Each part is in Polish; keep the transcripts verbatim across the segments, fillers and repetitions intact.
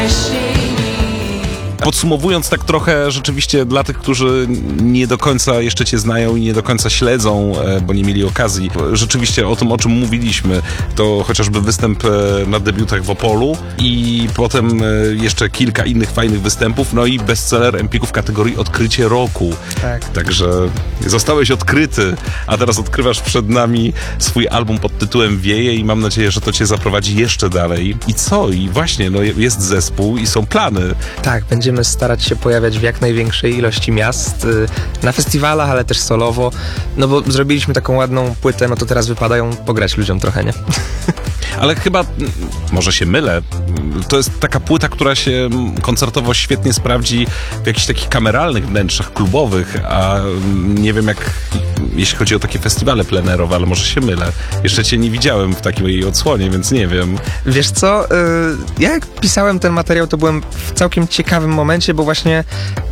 Podsumowując tak trochę rzeczywiście dla tych, którzy nie do końca jeszcze cię znają i nie do końca śledzą, bo nie mieli okazji, rzeczywiście o tym, o czym mówiliśmy, to chociażby występ na debiutach w Opolu i potem jeszcze kilka innych fajnych występów, no i bestseller Empiku w kategorii Odkrycie Roku. Tak. Także zostałeś odkryty, a teraz odkrywasz przed nami swój album pod tytułem Wieje i mam nadzieję, że to cię zaprowadzi jeszcze dalej. I co? I właśnie, no jest zespół i są plany. Tak, będziemy starać się pojawiać w jak największej ilości miast, na festiwalach, ale też solowo, no bo zrobiliśmy taką ładną płytę, no to teraz wypada ją pograć ludziom trochę, nie? Ale chyba, może się mylę, to jest taka płyta, która się koncertowo świetnie sprawdzi w jakichś takich kameralnych wnętrzach klubowych, a nie wiem jak, jeśli chodzi o takie festiwale plenerowe, ale może się mylę. Jeszcze cię nie widziałem w takiej jej odsłonie, więc nie wiem. Wiesz co, ja jak pisałem ten materiał, to byłem w całkiem ciekawym momencie, bo właśnie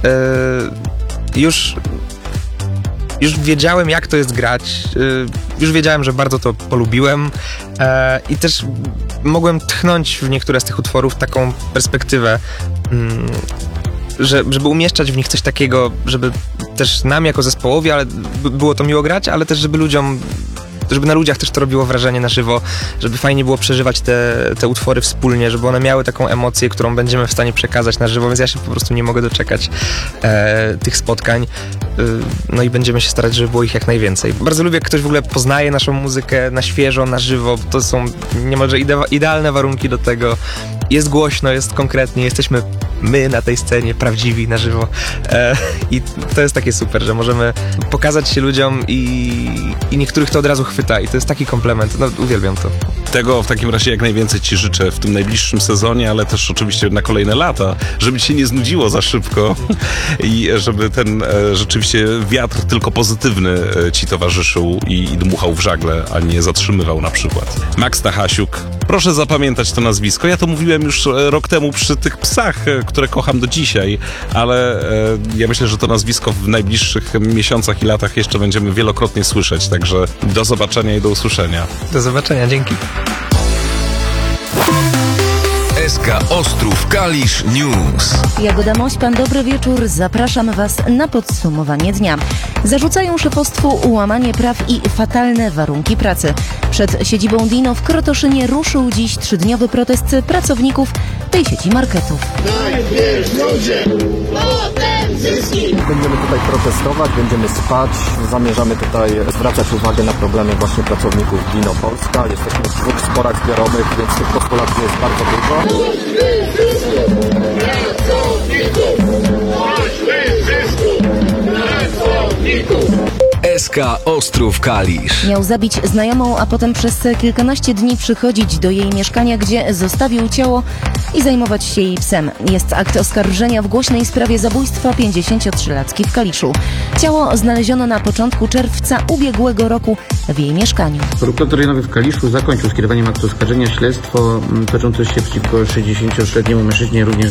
już... Już wiedziałem, jak to jest grać, już wiedziałem, że bardzo to polubiłem i też mogłem tchnąć w niektóre z tych utworów taką perspektywę, że, żeby umieszczać w nich coś takiego, żeby też nam jako zespołowi, ale było to miło grać, ale też żeby ludziom, żeby na ludziach też to robiło wrażenie na żywo, żeby fajnie było przeżywać te, te utwory wspólnie, żeby one miały taką emocję, którą będziemy w stanie przekazać na żywo, więc ja się po prostu nie mogę doczekać e, tych spotkań. E, no i będziemy się starać, żeby było ich jak najwięcej. Bardzo lubię, jak ktoś w ogóle poznaje naszą muzykę na świeżo, na żywo, bo to są niemalże ide- idealne warunki do tego. Jest głośno, jest konkretnie, jesteśmy my na tej scenie, prawdziwi, na żywo. E, I to jest takie super, że możemy pokazać się ludziom i, i niektórych to od razu chwyta i to jest taki komplement. No, uwielbiam to. Tego w takim razie jak najwięcej ci życzę w tym najbliższym sezonie, ale też oczywiście na kolejne lata, żeby ci się nie znudziło za szybko i żeby ten e, rzeczywiście wiatr tylko pozytywny e, ci towarzyszył i, i dmuchał w żagle, a nie zatrzymywał na przykład. Max Stachasiuk. Proszę zapamiętać to nazwisko. Ja to mówiłem już rok temu przy tych psach, które kocham do dzisiaj, ale e, ja myślę, że to nazwisko w najbliższych miesiącach i latach jeszcze będziemy wielokrotnie słyszeć, także do zobaczenia i do usłyszenia. Do zobaczenia, dzięki. S K Ostrów Kalisz News. Jagoda Mośpan, dobry wieczór. Zapraszam Was na podsumowanie dnia. Zarzucają szefostwu łamanie praw i fatalne warunki pracy. Przed siedzibą Dino w Krotoszynie ruszył dziś trzydniowy protest pracowników tej sieci marketów. Najpierw ludzie, potem zyski. Będziemy tutaj protestować, będziemy spać. Zamierzamy tutaj zwracać uwagę na problemy właśnie pracowników Dino Polska. Jesteśmy w dwóch sporach zbiorowych, więc tych postulatów jest bardzo dużo. S K Ostrów Kalisz. Miał zabić znajomą, a potem przez kilkanaście dni przychodzić do jej mieszkania, gdzie zostawił ciało i zajmować się jej psem. Jest akt oskarżenia w głośnej sprawie zabójstwa pięćdziesięciotrzylatki w Kaliszu. Ciało znaleziono na początku czerwca ubiegłego roku w jej mieszkaniu. Prokurator rejonowy w Kaliszu zakończył skierowaniem aktu oskarżenia śledztwo toczące się przeciwko sześćdziesięciotrzyletniemu mężczyźnie, również